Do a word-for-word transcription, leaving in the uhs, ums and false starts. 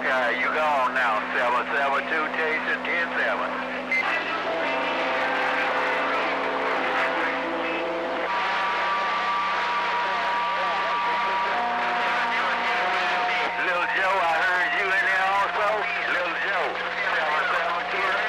Okay, you go on now. seven seven two, Jason, ten seven.